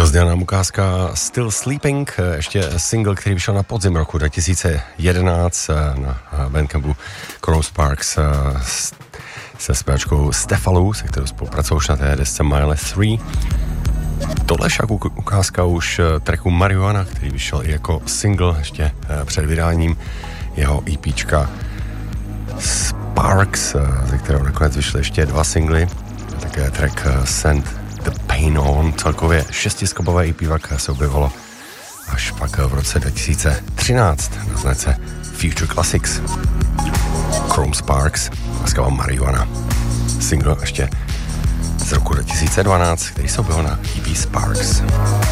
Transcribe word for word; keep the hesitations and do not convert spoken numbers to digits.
Rozdělaná ukázka Still Sleeping, ještě single, který vyšel na podzim roku dva tisíce jedenáct na bandcampu Chrome Sparks se zpěvačkou Stefalou, se kterou spolupracoval už na té desce Mile tři. Tohle však ukázka už tracku Marijuana, který vyšel i jako single ještě před vydáním jeho EPčka Sparks, ze kterého nakonec vyšly ještě dva singly, také track Send The Pain On. Celkově šestiskopové E P vak se objevilo až pak v roce dva tisíce třináct na značce Future Classics. Chrome Sparks a skava Marijuana. Single ještě z roku dva tisíce dvanáct, který se objevil na E P Sparks.